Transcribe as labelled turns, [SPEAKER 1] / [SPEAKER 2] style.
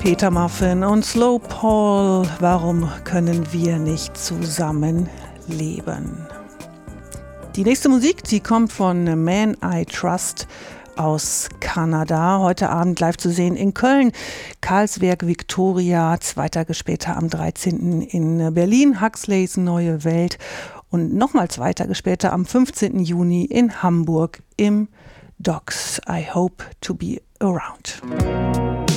[SPEAKER 1] Peter Muffin und Slow Paul, warum können wir nicht zusammen leben? Die nächste Musik, die kommt von Man I Trust aus Kanada. Heute Abend live zu sehen in Köln, Karlswerk Victoria, 2 Tage später am 13. in Berlin, Huxleys Neue Welt und nochmal 2 Tage später am 15. Juni in Hamburg im Docks. I hope to be around.